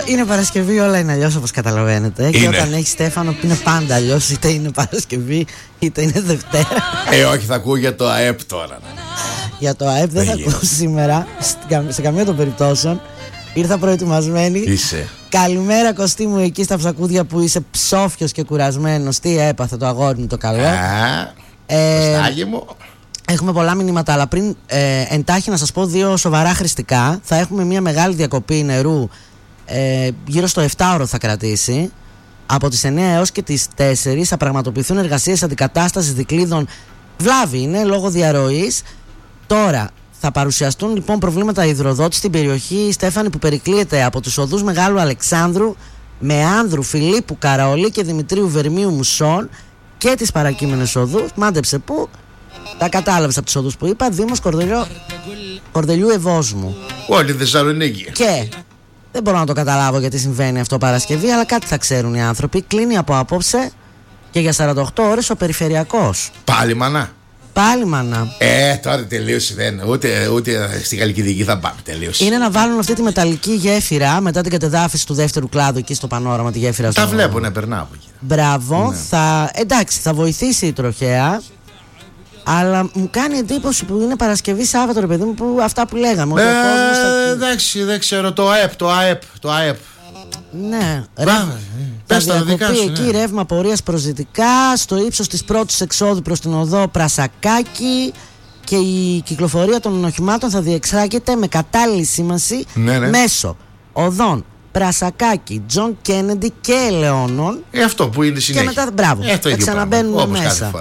Είναι Παρασκευή, όλα είναι αλλιώς όπως καταλαβαίνετε. Είναι. Και όταν έχει Στέφανο είναι πάντα αλλιώς. Είτε είναι Παρασκευή είτε είναι Δευτέρα. Όχι, θα ακούω για το ΑΕΠ τώρα. Για το ΑΕΠ δεν θα ακούω σήμερα. Σε καμία των περιπτώσεων. Ήρθα προετοιμασμένη. Είσαι. Καλημέρα Κωστή μου, εκεί στα ψακούδια που είσαι ψόφιος και κουρασμένος. Τι έπαθε το αγόρι μου το καλό. Κωστάγι μου. Έχουμε πολλά μηνύματα, αλλά πριν εντάχει να σας πω δύο σοβαρά χρηστικά. Θα έχουμε μια μεγάλη διακοπή νερού, γύρω στο 7ωρο θα κρατήσει. Από τις 9 έως και τις 4 θα πραγματοποιηθούν εργασίες αντικατάστασης δικλείδων. Βλάβη είναι λόγω διαρροής. Τώρα θα παρουσιαστούν λοιπόν προβλήματα υδροδότησης στην περιοχή, Στέφανη, που περικλείεται από τους οδούς Μεγάλου Αλεξάνδρου, Μεάνδρου, Φιλίππου, Καραολί και Δημητρίου Βερμίου Μουσών και τις παρακείμενες οδούς. Μάντεψε πού. Τα κατάλαβες από τους οδούς που είπα. Δήμος Κορδελιού Ευόσμου. Όλη Θεσσαλονίκη. Και δεν μπορώ να το καταλάβω γιατί συμβαίνει αυτό Παρασκευή, αλλά κάτι θα ξέρουν οι άνθρωποι. Κλείνει από απόψε και για 48 ώρες ο περιφερειακός. Πάλι μανά. Πάλι μανά. Τώρα τελείωσε. Δεν. Ούτε στη Γαλλική Δική θα πάμε. Τελείωσε. Είναι να βάλουν αυτή τη μεταλλική γέφυρα μετά την κατεδάφιση του δεύτερου κλάδου εκεί στο πανόραμα. Τη γέφυρα. Τα βλέπω να περνάω από εκεί. Μπράβο. Ναι. Εντάξει, θα βοηθήσει η τροχέα. Αλλά μου κάνει εντύπωση που είναι Παρασκευή Σάββατο, ρε παιδί μου, που αυτά που λέγαμε. Ότι ο κόσμος θα... Εντάξει, δεν ξέρω. Το ΑΕΠ. Ναι. Πες τα δικά σου. Εκεί ρεύμα πορείας προσδυτικά, στο ύψος της πρώτης εξόδου προς την οδό Πρασακάκη, και η κυκλοφορία των οχημάτων θα διεξάγεται με κατάλληλη σήμανση μέσω οδών Πρασακάκη, Τζον Κέννεντι και Ελαιώνων. Αυτό που είναι συνέχεια. Και μετά, μπράβο, θα ξαναμπαίνουμε μέσα.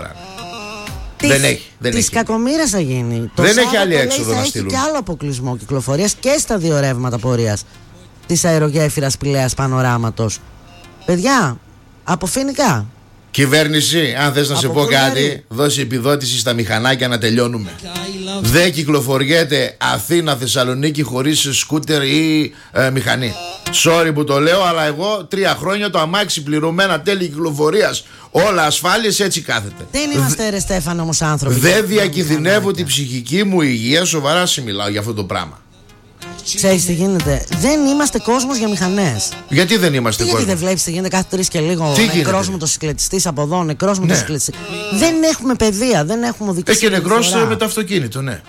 Της κακομοίρας θα γίνει. Δεν έχει άλλη έξοδο να στείλουν. Έχει και άλλο αποκλεισμό κυκλοφορίας και στα δύο ρεύματα πορείας της αερογέφυρας Πηλαίας Πανοράματος. Παιδιά, αποφοινικά. Κυβέρνηση, αν θες να σε πω κάτι, δώσει επιδότηση στα μηχανάκια να τελειώνουμε. Δεν κυκλοφοριέται Αθήνα, Θεσσαλονίκη χωρίς σκούτερ ή μηχανή. Sorry που το λέω, αλλά εγώ 3 χρόνια το αμάξι πληρωμένα τέλη κυκλοφορίας, όλα ασφάλειες, έτσι κάθεται. Δεν είμαστε ρε Στέφανο όμως άνθρωποι. Δεν διακινδυνεύω την ψυχική μου υγεία, σοβαρά σου μιλάω για αυτό το πράγμα. Ξέρεις τι γίνεται. Δεν είμαστε κόσμος για μηχανές. Γιατί δεν είμαστε κόσμος? Γιατί δεν βλέπεις τι γίνεται κάθε 3 και λίγο? Νεκρός μοτοσυκλετιστής από εδώ, νεκρός μοτοσυκλετιστής. Δεν έχουμε παιδεία, δεν έχουμε οδηγήσει. Και νεκρός με το αυτοκίνητο, ναι.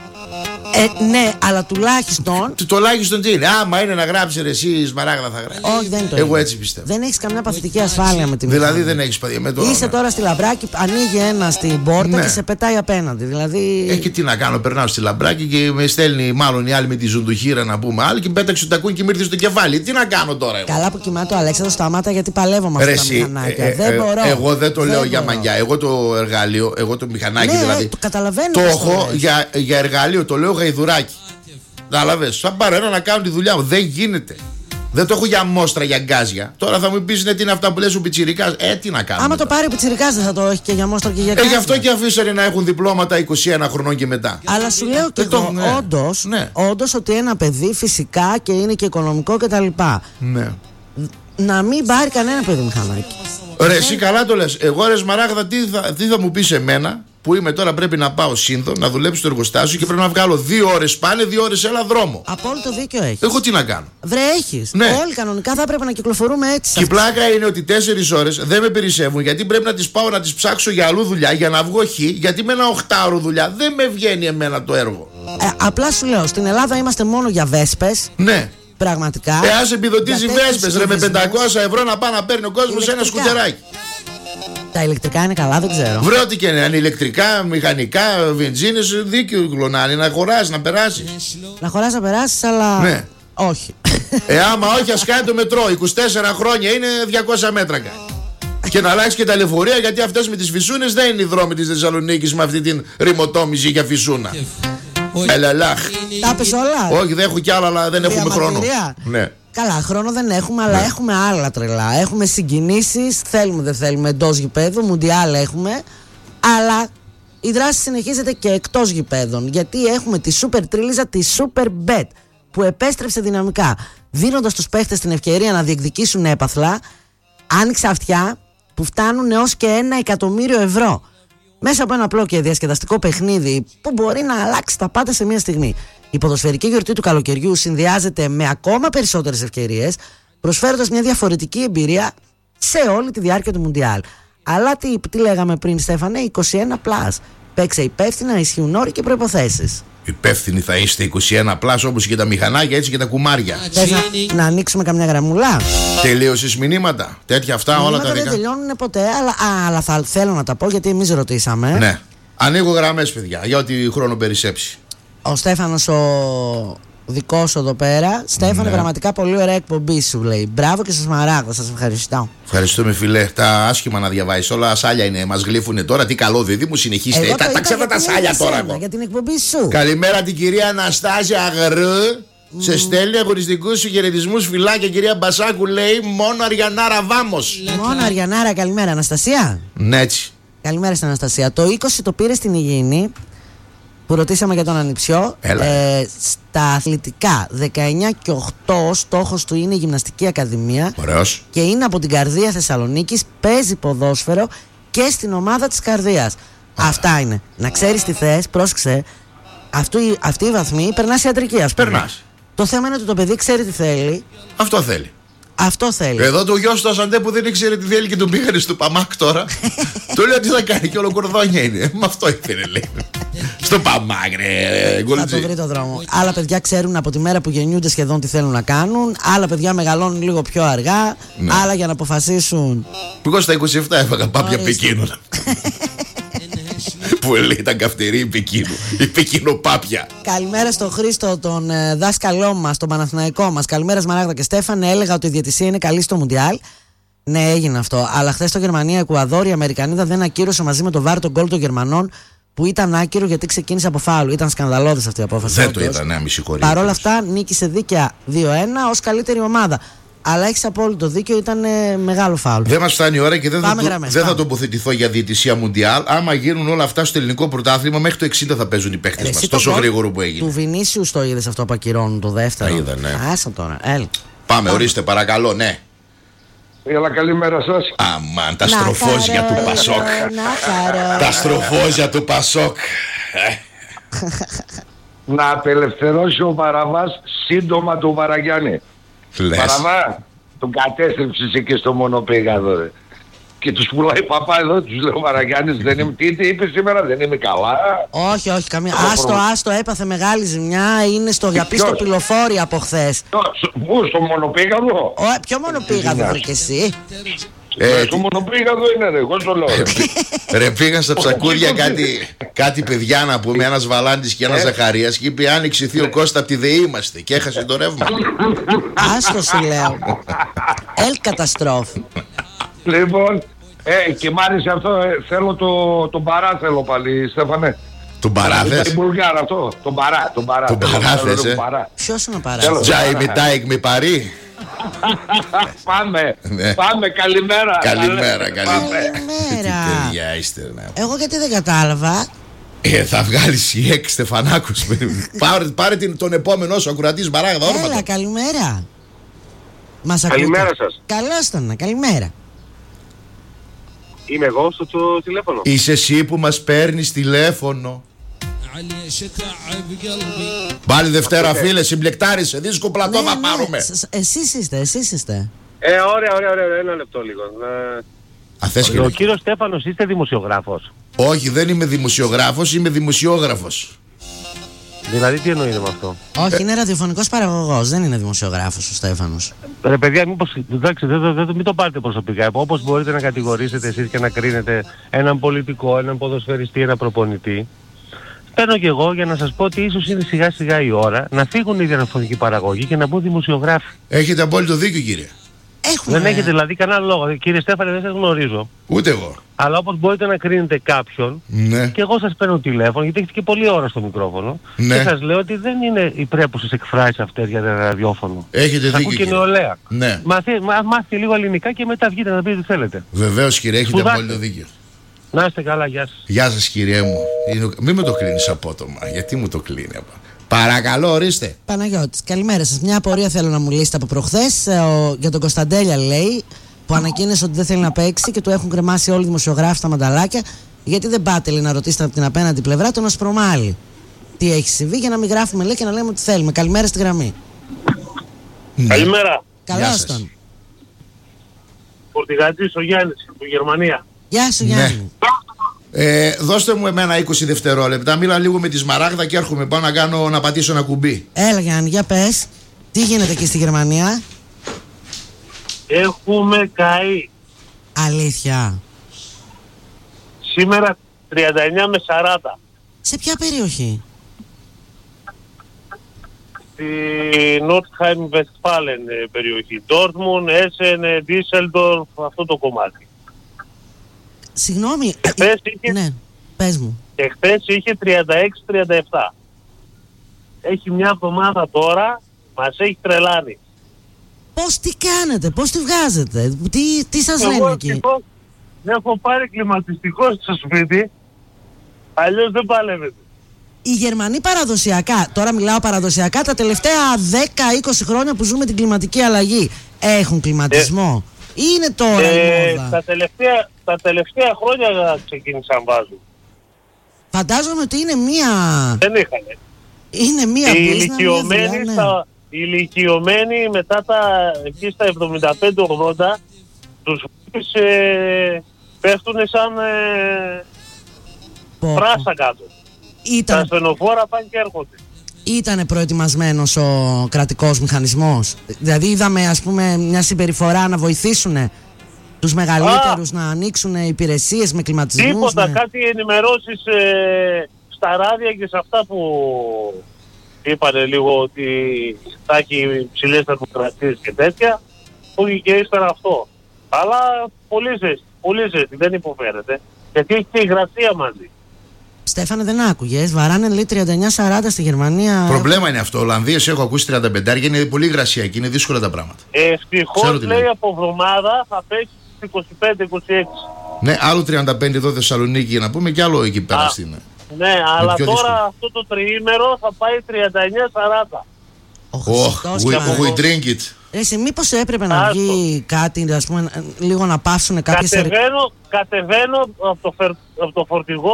Ναι, αλλά τουλάχιστον. Τουλάχιστον τι είναι? Άμα είναι να γράψει εσύ, Σμαράγδα θα γράψει. Όχι, δεν το εγώ έτσι πιστεύω. Δεν έχεις καμιά παθητική ασφάλεια με τη μηχανή. Δηλαδή δεν έχεις παθητική με το. Είσαι τώρα στη Λαμπράκη, ανοίγει ένα στην πόρτα και σε πετάει απέναντι. Δηλαδή. Και τι να κάνω, περνάω στη Λαμπράκη και με στέλνει μάλλον η άλλη με τη ζουντουχύρα να πούμε άλλη και πέταξε το τακούνι και μου ήρθε στο κεφάλι. Τι να κάνω τώρα εγώ? Καλά που κοιμάται ο Αλέξανδρος, σταμάτα γιατί παλεύω με αυτά τα μηχανάκια. Δεν μπορώ. Εγώ δεν το λέω για μαγιά. Εγώ το εργαλείο, εγώ το μηχανάκι δηλαδή. Το καταλαβαίνω. Το έχω για εργαλείο, το λέω γαϊδουράκι. Κατάλαβες, θα πάρω ένα να κάνω τη δουλειά μου. Δεν γίνεται. Δεν το έχω για μόστρα, για γκάζια. Τώρα θα μου πεις τι είναι αυτά που λες ο πιτσιρικάς. Τι να κάνω. Άμα το πάρει ο πιτσιρικάς δεν θα το έχει και για μόστρα και για γκάζια. Γι' αυτό και αφήσανε να έχουν διπλώματα 21 χρονών και μετά. Αλλά σου λέω και εγώ όντως ότι ένα παιδί φυσικά και είναι και οικονομικό κτλ. Ναι. Να μην πάρει κανένα παιδί μηχανάκι. Ρε, εσύ καλά το λες. Εγώ ρε Σμαράγδα, τι θα μου πεις εμένα που είμαι τώρα, πρέπει να πάω Σύνθο να δουλέψω στο εργοστάσιο και πρέπει να βγάλω 2 ώρες πάνε, 2 ώρες έλα δρόμο. Απόλυτο δίκιο έχεις. Εγώ τι να κάνω? Βρε, έχεις. Ναι. Όλοι κανονικά θα πρέπει να κυκλοφορούμε έτσι. Και η πλάκα είναι ότι 4 ώρες δεν με περισσεύουν, γιατί πρέπει να τις πάω να τις ψάξω για αλλού δουλειά για να βγω γιατί με ένα 8ωρο δουλειά δεν με βγαίνει εμένα το έργο. Απλά σου λέω, στην Ελλάδα είμαστε μόνο για βέσπες. Ναι. Πραγματικά. Ας επιδοτήσει βέσπες ρε, με 500 ευρώ να πάει να παίρνει ο κόσμος ένα σκουτεράκι. Τα ηλεκτρικά είναι καλά, δεν ξέρω. Βρε ό,τι και είναι, ηλεκτρικά, μηχανικά, βενζίνες, δίκιο κλονάνε, να χωράσεις, να περάσεις. Να χωράσεις, να περάσεις, αλλά. Ναι. Όχι. Άμα όχι, ας κάνει το μετρό. 24 χρόνια είναι 200 μέτρα. Και να αλλάξει και τα λεωφορεία, γιατί αυτές με τις φυσούνες δεν είναι οι δρόμοι της Θεσσαλονίκης με αυτή την ρημοτόμηση για φυσούνα. Ελαλάχ. Τα πες όλα. Όχι, δεν έχω κι άλλα, αλλά δεν έχουμε χρόνο. Ναι. Καλά, χρόνο δεν έχουμε, αλλά έχουμε άλλα τρελά. Έχουμε συγκινήσεις, θέλουμε δεν θέλουμε, εντός γηπέδου, μουντιάλ έχουμε. Αλλά η δράση συνεχίζεται και εκτός γηπέδων. Γιατί έχουμε τη σούπερ τρίλιζα, τη Super Bet, που επέστρεψε δυναμικά, δίνοντας στους παίχτες την ευκαιρία να διεκδικήσουν έπαθλα. Άνοιξε αυτιά που φτάνουν έως και 1 εκατομμύριο ευρώ. Μέσα από ένα απλό και διασκεδαστικό παιχνίδι που μπορεί να αλλάξει τα πάντα σε μια στιγμή. Η ποδοσφαιρική γιορτή του καλοκαιριού συνδυάζεται με ακόμα περισσότερες ευκαιρίες, προσφέροντας μια διαφορετική εμπειρία σε όλη τη διάρκεια του Μουντιάλ. Αλλά τι λέγαμε πριν, Στέφανε, 21+. Παίξε υπεύθυνα, ισχύουν όροι και προϋποθέσεις. Υπεύθυνοι θα είστε 21+, όπως και τα μηχανάκια, έτσι και τα κουμάρια. Θες να ανοίξουμε καμιά γραμμούλα? Τελείωσες μηνύματα, τέτοια αυτά μηνύματα όλα τα δικά. Δεν τελειώνουν ποτέ, αλλά θέλω να τα πω γιατί εμείς ρωτήσαμε. Ναι. Ανοίγω γραμμές, παιδιά, για ό,τι χρόνο περισσέψει. Ο Στέφανος ο δικός σου εδώ πέρα. Στέφανε, πραγματικά πολύ ωραία εκπομπή σου, λέει. Μπράβο και σας Σμαράγδα, σας ευχαριστώ. Ευχαριστούμε, φιλέ. Τα άσχημα να διαβάζεις, όλα σάλια είναι. Μας γλύφουνε τώρα. Τι καλό δίδυμο, συνεχίστε. Τα ξέρω τα σάλια τώρα εγώ. Για την εκπομπή σου. Καλημέρα την κυρία Αναστάσια Αγρού. Σε στέλνει αγωνιστικούς χαιρετισμούς, φιλάκια. Κυρία Μπασάκου λέει μόνο Αριανάρα βάμος. Μόνο Αριανάρα, καλημέρα, Αναστασία. Ναι, έτσι. Καλημέρα στην Αναστασία. Το 20 το πήρε στην Υγιεινή, που ρωτήσαμε για τον Ανιψιό. Στα αθλητικά 19 και 8, στόχος του είναι η Γυμναστική Ακαδημία. Ωραίος. Και είναι από την Καρδία Θεσσαλονίκης, παίζει ποδόσφαιρο και στην ομάδα της Καρδίας. Αυτά είναι. Να ξέρεις τι θες, πρόσεξε. Αυτή η βαθμή περνάς ιατρική, ας πούμε. Περνάς. Το θέμα είναι ότι το παιδί ξέρει τι θέλει. Αυτό θέλει. Αυτό θέλει. Εδώ το γιο του Ασαντέ που δεν ήξερε τι θέλει και τον πήγανε στο Παμάκ τώρα. Του λέω τι θα κάνει και όλο κορδόνια είναι. Με αυτό ήθελε, λέει. Στο Παμάκ, ρε. Θα το βρει το δρόμο. Άλλα παιδιά ξέρουν από τη μέρα που γεννιούνται σχεδόν τι θέλουν να κάνουν. Άλλα παιδιά μεγαλώνουν λίγο πιο αργά. Ναι. Άλλα για να αποφασίσουν. Εγώ στα 27 έφαγα πάπια Πεκίνου. Που λέει ήταν καυτερή η Πεκίνο πάπια. Καλημέρα στον Χρήστο, τον δάσκαλό μας, τον Παναθηναϊκό μας. Καλημέρα Σμαράγδα και Στέφανε. Έλεγα ότι η διαιτησία είναι καλή στο Μουντιάλ. Ναι, έγινε αυτό. Αλλά χθες στο Γερμανία-Εκουαδόρ η Αμερικανίδα δεν ακύρωσε μαζί με το VAR τον γκολ των Γερμανών, που ήταν άκυρο γιατί ξεκίνησε από φάουλ. Ήταν σκανδαλώδης αυτή η απόφαση. Δεν το ήταν, ναι, μισή χωρί. Παρ' όλα αυτά νίκησε δίκαια 2-1 ως καλύτερη ομάδα. Αλλά έχεις απόλυτο δίκιο, ήταν μεγάλο φάουλ. Δεν μας φτάνει η ώρα και δεν θα τοποθετηθώ για διαιτησία Μουντιάλ. Άμα γίνουν όλα αυτά στο ελληνικό πρωτάθλημα, μέχρι το 60 θα παίζουν οι παίκτες μας. Τόσο γρήγορο που έγινε. Του Βινίσιου το είδες αυτό που ακυρώνουν το δεύτερο? Είδα, ναι. Άσα τώρα, έλα. Πάμε, ορίστε, παρακαλώ, ναι. Έλα, καλημέρα σας. Αμάν, τα στροφόζια του Πασόκ. Τα στροφόζια του Πασόκ. Να απελευθερώσει ο Παραβάς σύντομα τον Βαραγιάννη. Παραβά, τον κατέστρεψες εκεί στο μονοπήγαδο. Και τους πουλάει παπά εδώ, τους λέω Βαραγιάννης, δεν είμαι. Τι είπε σήμερα, δεν είμαι καλά. Όχι, καμία. Άστο, έπαθε μεγάλη ζημιά. Είναι στο διαπίστο πυλοφόρη από χθες. Πού, στο μονοπήγαδο? Ποιο μονοπήγαδο βρήκε εσύ? Στο μονοπήγαδο είναι, εγώ το λέω. Ρε, πήγαν στα ψακούρια κάτι παιδιά, να πούμε, ένας Βαλάντης και ένας Ζαχαρίας, και είπε αν εξηθεί ο Κώστα από τη ΔΕΗ είμαστε, και έχασε το ρεύμα. Άστο σου λέω. Καταστρόφη. Λοιπόν, και μ' άρεσε αυτό, θέλω τον Παρά, θέλω πάλι, Στέφανε. Τον Παρά θες? Την Μπουλγάρα αυτό, τον Παρά. Τον Παρά θες, Ποιος είναι ο Παράς? Τζάι με τάικ με παρή. Πάμε, καλημέρα. Καλημέρα. Παιδιά είστε. Εγώ γιατί δεν κατάλαβα. Θα βγάλεις η Εκ Στεφανάκος. Πάρε τον επόμενο σου ακροατής Μαράγδα όρματα. Έλα, καλημέρα. Καλημέρα σας. Καλώς ήταν, καλημέρα. Είμαι εγώ στο τηλέφωνο. Είσαι εσύ που μας παίρνεις τηλέφωνο. Πάλι Δευτέρα, φίλε, συμπλεκτάρισε. Δίσκο πλατό θα πάρουμε. Εσείς είστε. Ωραία, ένα λεπτό λίγο. Ο κύριος Στέφανος, είστε δημοσιογράφος? Όχι, δεν είμαι δημοσιογράφος, είμαι δημοσιόγραφος. Δηλαδή τι εννοείται με αυτό? Όχι, είναι ραδιοφωνικός παραγωγός, δεν είναι δημοσιογράφος ο Στέφανος. Ρε παιδιά, μήπως, εντάξει, μην το πάρετε προσωπικά. Όπως μπορείτε να κατηγορήσετε εσείς και να κρίνετε έναν πολιτικό, έναν ποδοσφαιριστή, έναν προπονητή, παίρνω και εγώ για να σας πω ότι ίσως είναι σιγά σιγά η ώρα να φύγουν οι ραδιοφωνικοί παραγωγοί και να μπουν δημοσιογράφοι. Έχετε απόλυτο δίκιο, κύριε. Έχουμε. Δεν έχετε δηλαδή κανένα λόγο. Κύριε Στέφανε, δεν σας γνωρίζω. Ούτε εγώ. Αλλά όπως μπορείτε να κρίνετε κάποιον, ναι. Και εγώ σας παίρνω τηλέφωνο, γιατί έχετε και πολλή ώρα στο μικρόφωνο, ναι. Και σας λέω ότι δεν είναι οι πρέπουσες εκφράσεις αυτές για ραδιόφωνο. Έχετε δίκιο. Ακούω και νεολαία. Ναι. Μάθετε λίγο ελληνικά και μετά βγείτε να πείτε τι θέλετε. Βεβαίως, κύριε, έχετε απόλυτο δίκιο. Να είστε καλά, γεια σας. Γεια σας, κύριε μου. Μην με το κλείνεις απότομα. Γιατί μου το κλείνει απ' παρακαλώ, ορίστε. Παναγιώτης, καλημέρα σας. Μια απορία θέλω να μου λύσετε από προχθές. Για τον Κωνσταντέλια, λέει, που ανακοίνωσε ότι δεν θέλει να παίξει και του έχουν κρεμάσει όλοι οι δημοσιογράφοι στα μανταλάκια. Γιατί δεν πάτε, λέει, να ρωτήσετε από την απέναντι πλευρά τον Ασπρομάλη τι έχει συμβεί, για να μην γράφουμε, λέει, και να λέμε ότι θέλουμε. Καλημέρα στη γραμμή. Καλημέρα. Καλώς τον. Φορτηγατής ο Γιάννης από Γερμανία. Γεια σου Γιάννη. Δώστε μου εμένα 20 δευτερόλεπτα. Μίλα λίγο με τη Σμαράγδα και έρχομαι. Πάω να πατήσω ένα κουμπί. Έλα Γιάννη, για πες. Τι γίνεται εκεί στη Γερμανία? Έχουμε καεί. Αλήθεια? Σήμερα 39 με 40. Σε ποια περιοχή? Στη Nordheim-Westfalen περιοχή. Dortmund, Essen, Düsseldorf, αυτό το κομμάτι. Συγγνώμη. Ναι, πες μου. Και χθες είχε 36-37. Έχει μια εβδομάδα τώρα, μας έχει τρελάνει. Πώς τι κάνετε, πώς τη βγάζετε, τι σας λένε εκεί? Έχω πάρει κλιματιστικό στο σπίτι, αλλιώς δεν παλεύεται. Οι Γερμανοί παραδοσιακά, τώρα μιλάω παραδοσιακά, τα τελευταία 10-20 χρόνια που ζούμε την κλιματική αλλαγή, έχουν κλιματισμό? Ή είναι τώρα η μόδα? Τα τελευταία χρόνια ξεκίνησαν βάζουν. Φαντάζομαι ότι είναι μία... Δεν είχανε. Είναι μία πίσνα, οι ηλικιωμένοι μετά εκεί στα 75-80 τους πέφτουν σαν πράσα κάτω. Τα ασθενοφόρα πάνε και έρχονται. Ήτανε προετοιμασμένος ο κρατικός μηχανισμός? Δηλαδή είδαμε ας πούμε μια συμπεριφορά να βοηθήσουν τους μεγαλύτερους να ανοίξουν υπηρεσίες με κλιματισμούς? Τίποτα, κάτι ενημερώσεις στα ράδια και σε αυτά που είπανε λίγο ότι θα έχει ψηλές θερμοκρασίες και τέτοια, όχι και ύστερα αυτό. Αλλά πολύ ζέστη, δεν υποφέρεται, γιατί έχει και υγρασία μαζί. Στέφανε, δεν άκουγες? Βαράνε λέει 39-40 στη Γερμανία. Προβλήμα είναι αυτό. Ολλανδίες έχω ακούσει 35, είναι πολύ υγρασιακή, είναι δύσκολα τα πράγματα. Ευτυχώς λέει από εβδομάδα θα πέσει 25-26. Ναι, άλλο 35 εδώ Θεσσαλονίκη για να πούμε, και άλλο εκεί πέρα στην. Ναι, αλλά τώρα αυτό το τριήμερο θα πάει 39-40. We drink it. Εσύ μήπως έπρεπε να βγει κάτι, ας πούμε, λίγο να πάυσουν κάποιες... Κατεβαίνω από το φορτηγό.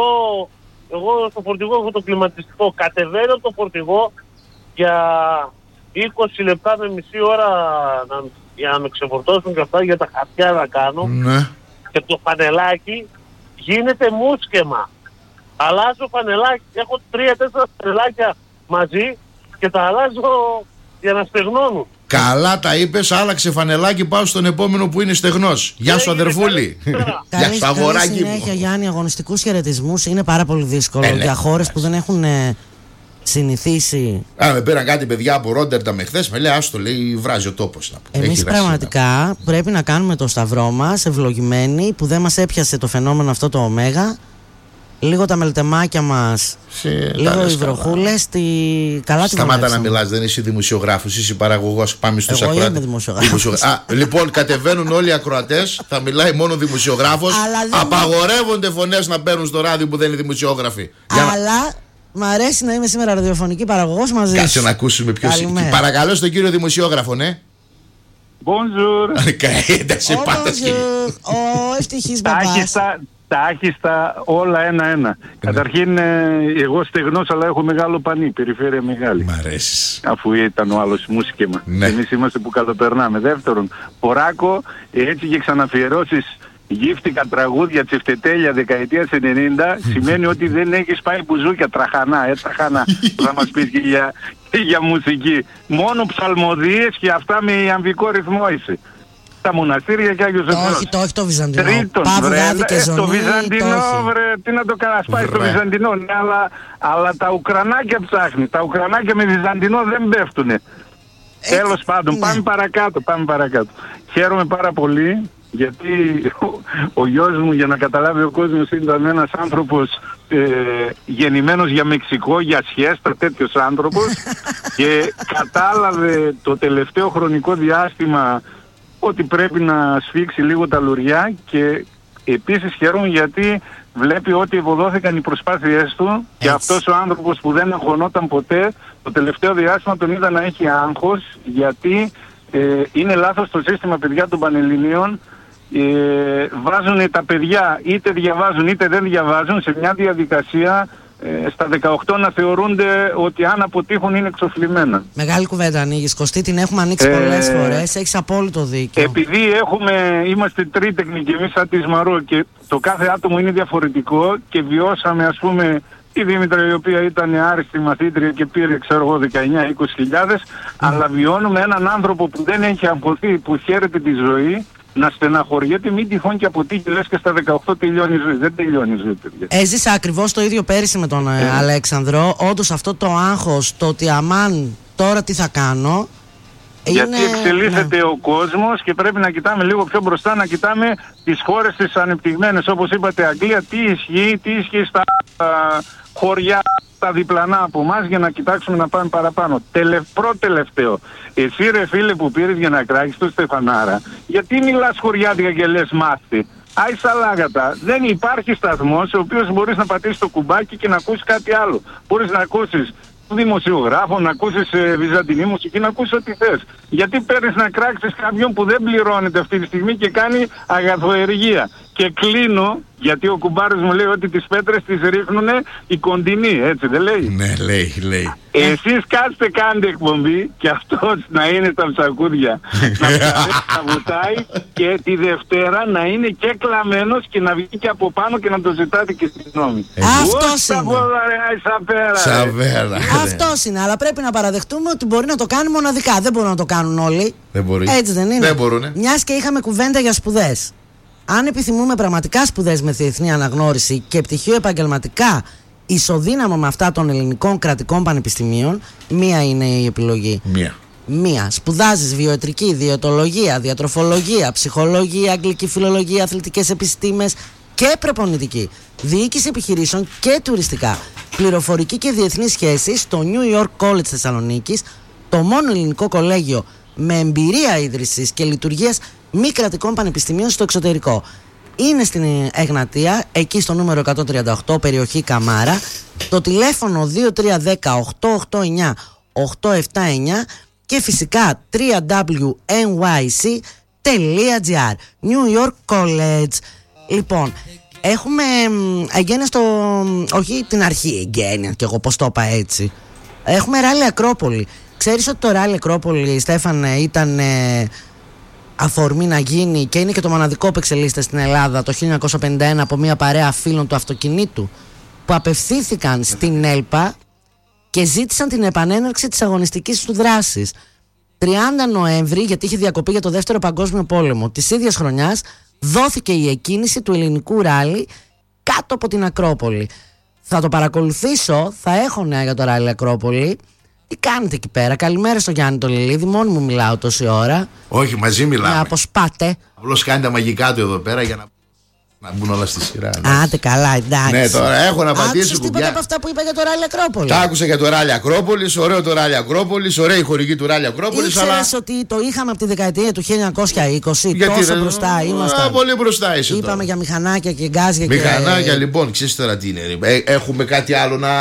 Εγώ στο φορτηγό έχω το κλιματιστικό. Κατεβαίνω από το φορτηγό για 20 λεπτά με μισή ώρα για να με ξεφορτώσουν και αυτά, για τα χαρτιά να κάνω. Ναι. Και το φανελάκι γίνεται μουσκεμα. Αλλάζω φανελάκι, έχω 3-4 φανελάκια μαζί και τα αλλάζω για να στεγνώνουν. Καλά τα είπες, άλλαξε φανελάκι, πάω στον επόμενο που είναι στεγνός. Γεια σου αδερφούλη. Γεια σου αγοράκι μου. Συνέχεια Γιάννη, αγωνιστικούς χαιρετισμούς. Είναι πάρα πολύ δύσκολο για χώρες που δεν έχουν συνηθίσει. Με πήραν κάτι παιδιά από Ρόντερνταμ εχθές, με λέει άστο, λέει βράζει ο τόπος. Εμείς πραγματικά πρέπει να κάνουμε το σταυρό μας, ευλογημένοι, που δεν μας έπιασε το φαινόμενο αυτό το ωμέγα. Λίγο τα μελτεμάκια μας, λίγο οι βροχούλες, καλά τη Σταμάτα να μιλάς, δεν είσαι δημοσιογράφος, είσαι παραγωγός. Πάμε στους ακροατές. Εγώ είμαι δημοσιογράφος. Λοιπόν, κατεβαίνουν όλοι οι ακροατές, θα μιλάει μόνο δημοσιογράφος. Απαγορεύονται φωνές να παίρνουν στο ράδιο που δεν είναι δημοσιογράφοι. Αλλά μ' αρέσει να είμαι σήμερα ραδιοφωνική παραγωγός μαζί σου. Κάτσε να ακούσουμε ποιος είναι. Παρακαλώ στον κύριο δημοσιόγραφο, ναι. Bonjour. Εντάξει, πάντα ο ευτυχής μπαμπάς. Τα άχιστα όλα ένα-ένα. Καταρχήν εγώ στεγνός, αλλά έχω μεγάλο πανί, περιφέρεια μεγάλη. Μ' αρέσεις. Αφού ήταν ο άλλος μουσικέμα. Ναι. Εμείς είμαστε που καλοπερνάμε. Δεύτερον, Ποράκο, έτσι και ξαναφιερώσεις γύφτικα τραγούδια τσιφτετέλια δεκαετίας 90, σημαίνει ότι δεν έχεις πάει μπουζούκια, τραχανά, θα μας πεις και για μουσική. Μόνο ψαλμοδίες και αυτά με ιαμβικό ρυθμό είσαι. Τα μοναστήρια και Άγιος Εθνός. Όχι το Βυζαντινό. Τρίτον, το Βυζαντινό, τι να το κάνεις, πάει στο Βυζαντινό, ναι, αλλά τα Ουκρανάκια ψάχνει. Τα Ουκρανάκια με Βυζαντινό δεν πέφτουνε. Τέλος πάντων, ναι. Πάμε παρακάτω. Χαίρομαι πάρα πολύ, γιατί ο γιος μου, για να καταλάβει ο κόσμος, ήταν ένας άνθρωπος γεννημένος για Μεξικό, για σιέστα, τέτοιος άνθρωπος και κατάλαβε το τελευταίο χρονικό διάστημα ότι πρέπει να σφίξει λίγο τα λουριά, και επίσης χαίρομαι γιατί βλέπει ότι ευωδόθηκαν οι προσπάθειές του και αυτός ο άνθρωπος που δεν αγχωνόταν ποτέ, το τελευταίο διάστημα τον είδα να έχει άγχος, γιατί είναι λάθος το σύστημα, παιδιά, των Πανελληνίων. Βάζουν τα παιδιά, είτε διαβάζουν είτε δεν διαβάζουν, σε μια διαδικασία στα 18 να θεωρούνται ότι αν αποτύχουν είναι εξοφλημένα. Μεγάλη κουβέντα ανοίγεις, Κωστή, την έχουμε ανοίξει πολλές φορές, έχεις απόλυτο δίκιο. Επειδή είμαστε τρίτεκνοι και εμείς σαν τη Μαρό και το κάθε άτομο είναι διαφορετικό και βιώσαμε, ας πούμε, η Δήμητρα η οποία ήταν άριστη μαθήτρια και πήρε, ξέρω εγώ, 19-20 χιλιάδες, αλλά βιώνουμε έναν άνθρωπο που δεν έχει αμποθεί, που χαίρεται τη ζωή, να στεναχωριέται, μην τυχόν και αποτύχει, λες και στα 18 τελειώνει η ζωή. Δεν τελειώνει η ζωή, παιδιά. Έζησα ακριβώς το ίδιο πέρυσι με τον Αλέξανδρο. Όντως αυτό το άγχος, το ότι αμάν τώρα τι θα κάνω. Γιατί εξελίσσεται ο κόσμος και πρέπει να κοιτάμε λίγο πιο μπροστά, να κοιτάμε τις χώρες τις ανεπτυγμένες. Όπως είπατε, Αγγλία, τι ισχύει στα χωριά, τα διπλανά από εμάς, για να κοιτάξουμε να πάμε παραπάνω. Προτελευταίο. Εσύ ρε φίλε που πήρες για να κράξεις το Στεφανάρα, γιατί μιλάς χωριάτικα και λες μάθη? Άι σαλάγατα. Δεν υπάρχει σταθμός ο οποίος μπορείς να πατήσεις το κουμπάκι και να ακούσεις κάτι άλλο. Μπορείς να ακούσεις δημοσιογράφο, να ακούσεις βυζαντινή μουσική, να ακούσεις ό,τι θες. Γιατί παίρνεις να κράξεις κάποιον που δεν πληρώνεται αυτή τη στιγμή και κάνει αγαθοεργία? Και κλείνω, γιατί ο κουμπάρος μου λέει ότι τις πέτρες τις ρίχνουνε οι κοντινοί, έτσι δεν λέει? Ναι, λέει. Εσείς κάστε, κάντε εκπομπή και αυτός να είναι στα ψακούδια, να βουτάει, και τη Δευτέρα να είναι και κλαμμένος και να βγει και από πάνω και να το ζητάτε και στη γνώμη. Αυτός είναι. Αυτός είναι, αλλά πρέπει να παραδεχτούμε ότι μπορεί να το κάνει μοναδικά. Δεν μπορούν να το κάνουν όλοι. Δεν μπορεί. Έτσι δεν είναι? Δεν μπορούνε. Μιας και είχαμε κουβέντα για σπουδές. Αν επιθυμούμε πραγματικά σπουδές με διεθνή αναγνώριση και πτυχίο επαγγελματικά ισοδύναμο με αυτά των ελληνικών κρατικών πανεπιστημίων, μία είναι η επιλογή. Μία. Σπουδάζεις βιοετρική, διαιτολογία, διατροφολογία, ψυχολογία, αγγλική φιλολογία, αθλητικές επιστήμες και προπονητική, διοίκηση επιχειρήσεων και τουριστικά, πληροφορική και διεθνείς σχέσεις στο New York College Θεσσαλονίκης, το μόνο ελληνικό κολέγιο με εμπειρία ίδρυσης και λειτουργίας μη κρατικών πανεπιστημίων στο εξωτερικό. Είναι στην Εγνατία, εκεί στο νούμερο 138, περιοχή Καμάρα, το τηλέφωνο 2310-889-879 και φυσικά www.nyc.gr. New York College. Λοιπόν, έχουμε εγγένεια στο... όχι την αρχή εγγένεια, και εγώ πώς το είπα έτσι. Έχουμε ράλι Ακρόπολη. Ξέρεις ότι το ράλι Ακρόπολη, Στέφανε, ήταν αφορμή να γίνει και είναι και το μοναδικό που εξελίσσεται στην Ελλάδα το 1951 από μια παρέα φίλων του αυτοκινήτου που απευθύνθηκαν στην ΕΛΠΑ και ζήτησαν την επανέναρξη της αγωνιστικής του δράσης. 30 Νοέμβρη, γιατί είχε διακοπεί για το Δεύτερο Παγκόσμιο Πόλεμο της ίδιας χρονιάς, δόθηκε η εκκίνηση του ελληνικού ράλι κάτω από την Ακρόπολη. Θα το παρακολουθήσω, θα έχω νέα για το ράλι Ακρόπολη. Τι κάνετε εκεί πέρα? Καλημέρα στο Γιάννη το Λιλίδη. Μόνη μου μιλάω τόση ώρα. Όχι, μαζί μιλάμε. Να αποσπάτε. Απλώς κάνει τα μαγικά του εδώ πέρα για να μπουν όλα στη σειρά. Άντε καλά, εντάξει. Ναι, τώρα έχω να πατήσω κουμπιά. Τίποτα από αυτά που είπα για το ράλι Ακρόπολη? Τα άκουσα για το ράλι Ακρόπολης. Ωραίο το ράλι Ακρόπολης. Ωραία η χορηγή του ράλι Ακρόπολης. Ήξερες ότι το είχαμε από τη δεκαετία του 1920? Γιατί τόσο μπροστά ήμασταν. Πολύ μπροστά είσαι. Είπαμε για μηχανάκια και γκάζια. Μηχανάκια, λοιπόν, ξέρεις τώρα τι είναι? Έχουμε κάτι άλλο να...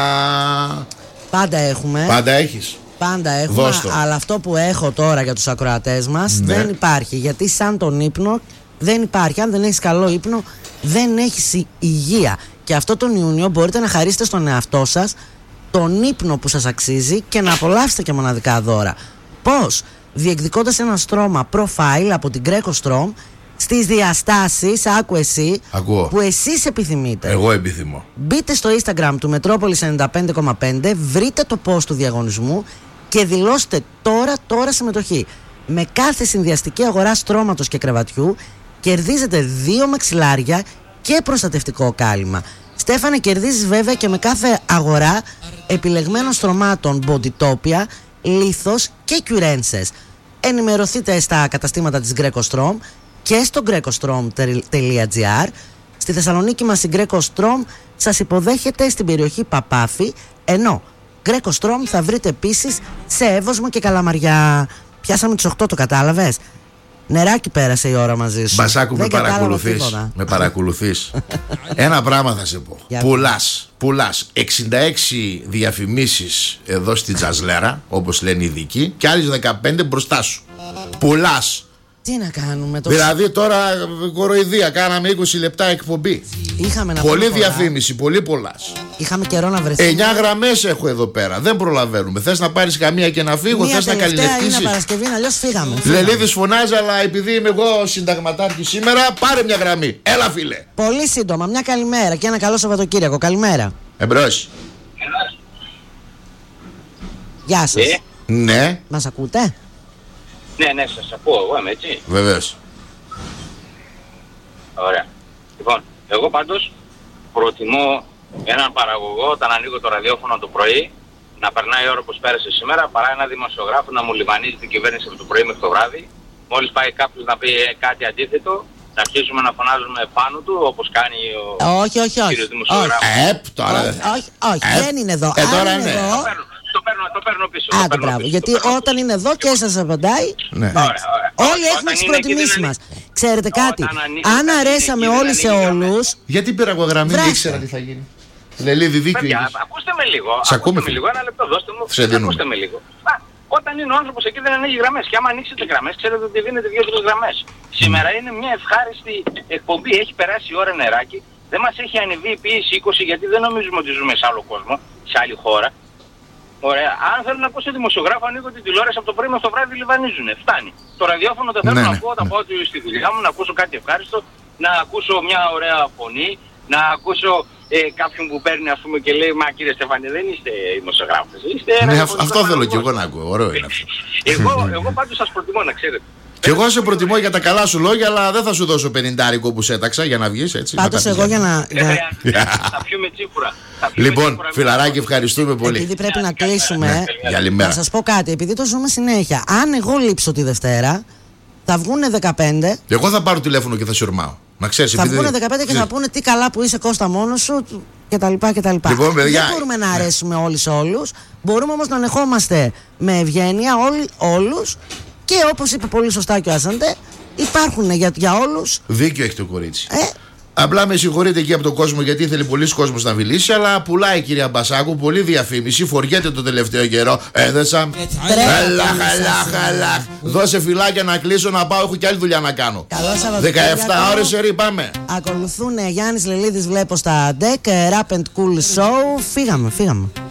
Πάντα έχουμε. Πάντα έχεις. Πάντα έχουμε, αλλά αυτό που έχω τώρα για τους ακροατές μας δεν υπάρχει. Γιατί σαν τον ύπνο δεν υπάρχει. Αν δεν έχεις καλό ύπνο, δεν έχεις υγεία. Και αυτό τον Ιούνιο μπορείτε να χαρίσετε στον εαυτό σας τον ύπνο που σας αξίζει και να απολαύσετε και μοναδικά δώρα. Πώς? Διεκδικώντας ένα στρώμα profile από την Greco Strom στις διαστάσεις, άκου εσύ, που εσείς επιθυμείτε. Εγώ επιθυμώ. Μπείτε στο Instagram του Μετρόπολης 95,5, βρείτε το post του διαγωνισμού και δηλώστε τώρα συμμετοχή. Με κάθε συνδυαστική αγορά στρώματος και κρεβατιού κερδίζετε 2 μαξιλάρια και προστατευτικό κάλυμα. Στέφανε, κερδίζεις βέβαια και με κάθε αγορά επιλεγμένων στρωμάτων Bodytopia, Lithos και Curenses. Ενημερωθείτε στα καταστήματα της Greco Strom και στο grecostrom.gr. Στη Θεσσαλονίκη μας η Greco Strom σας υποδέχεται στην περιοχή Παπάφη, ενώ Greco Strom θα βρείτε επίσης σε Εύωσμο και Καλαμαριά. Πιάσαμε τις 8, το κατάλαβες? Νεράκι πέρασε η ώρα μαζί σου. Μπασάκου, με παρακολουθείς. Ένα πράγμα θα σε πω. Πουλάς 66 διαφημίσεις εδώ στη Τζαζλέρα, όπως λένε οι ειδικοί, και άλλες 15 μπροστά σου. Πουλάς. Τι να κάνουμε τώρα? Δηλαδή τώρα κοροϊδία, κάναμε 20 λεπτά εκπομπή. Είχαμε να πολύ διαφήμιση, πολύ πολλά. Είχαμε καιρό να βρεθούμε. 9 γραμμές έχω εδώ πέρα. Δεν προλαβαίνουμε. Θες να πάρεις καμία και να φύγω, θες να καλλιλευτήσεις? Είναι Παρασκευή, αλλιώς φύγαμε. Λελίδης φωνάζει, αλλά επειδή είμαι εγώ συνταγματάρχης σήμερα, πάρε μια γραμμή. Έλα, φίλε. Πολύ σύντομα, μια καλημέρα και ένα καλό Σαββατοκύριακο. Καλημέρα. Εμπρός. Γεια σας. Ναι. Μας ακούτε? Ναι, σας ακούω, εγώ είμαι έτσι. Βεβαίως. Ωραία. Λοιπόν, εγώ πάντως προτιμώ έναν παραγωγό όταν ανοίγω το ραδιόφωνο το πρωί να περνάει η ώρα όπως πέρασε σήμερα, παρά ένα δημοσιογράφο να μου λιβανίζει την κυβέρνηση από το πρωί μέχρι το βράδυ. Μόλις πάει κάποιος να πει κάτι αντίθετο, να αρχίσουμε να φωνάζουμε πάνω του όπως κάνει ο κύριος δημοσιογράφος. Όχι, δεν είναι εδώ. Τώρα είναι. Το παίρνω πίσω. Άντε, μπράβο. Γιατί όταν είναι εδώ και σας απαντάει. Όλοι έχουμε τις προτιμήσεις μας. Ξέρετε κάτι? Αν αρέσαμε όλοι σε όλους. Γιατί πήρα εγώ γραμμή, δεν ήξερα τι θα γίνει. Λελίδη, δίκιο είναι. Ακούστε με λίγο. Ακούστε με λίγο. Ένα λεπτό, δώστε μου. Ακούστε με λίγο. Όταν είναι ο άνθρωπος εκεί δεν ανοίγει γραμμές. Και άμα ανοίξετε γραμμές, ξέρετε ότι δίνετε 2-3 γραμμές. Σήμερα είναι μια ευχάριστη εκπομπή. Έχει περάσει η ώρα νεράκι. Δεν μας έχει ανεβεί η πίεση 20, γιατί δεν νομίζουμε ότι ζούμε σε άλλο κόσμο, σε άλλη χώρα. Ωραία. Αν θέλω να ακούσω δημοσιογράφο, ανοίγω την τηλεόραση από το πρωί μέχρι το βράδυ, λιβανίζουνε. Φτάνει. Το ραδιόφωνο δεν θέλω να ακούω όταν πάω στη δουλειά μου, να ακούσω κάτι ευχάριστο, να ακούσω μια ωραία φωνή, να ακούσω κάποιον που παίρνει, ας πούμε, και λέει: Μα κύριε Στεφάνη, δεν είστε δημοσιογράφος. Ναι, αυτό θέλω κι εγώ να ακούω. Ωραίο είναι αυτό. Εγώ πάντως σας προτιμώ, να ξέρετε. Και εγώ σε προτιμώ για τα καλά σου λόγια, αλλά δεν θα σου δώσω 50 που σέταξα για να βγεις έτσι. Πάντως εγώ για να. Θα πιούμε τσίπουρα. Λοιπόν, φιλαράκι, ευχαριστούμε πολύ. Επειδή πρέπει να κλείσουμε, να σας πω κάτι. Επειδή το ζούμε συνέχεια. Αν εγώ λείψω τη Δευτέρα, θα βγουνε 15. Εγώ θα πάρω τηλέφωνο και θα σιωρμάω. Να ξέρεις, θα βγουνε 15 και θα πούνε τι καλά που είσαι, Κώστα, μόνος σου κτλ. Λοιπόν, παιδιά, δεν μπορούμε να αρέσουμε όλοι σε όλους. Μπορούμε όμως να ανεχόμαστε με ευγένεια όλους. Και όπως είπε πολύ σωστά και ο Άσαντε, υπάρχουν για όλους. Δίκιο έχει το κορίτσι. Απλά με συγχωρείτε εκεί από τον κόσμο, γιατί ήθελε πολλοί κόσμος να μιλήσει, αλλά πουλάει, κυρία Μπασάκου, πολύ διαφήμιση. Φοριέται το τελευταίο καιρό. Έδεσα. Χαλά. Δώσε φυλάκια να κλείσω, να πάω. Έχω και άλλη δουλειά να κάνω. 17 ώρες ερή, πάμε. Ακολουθούν Γιάννης Λελίδης, βλέπω στα DEC, Rap and Cool Show. Φύγαμε.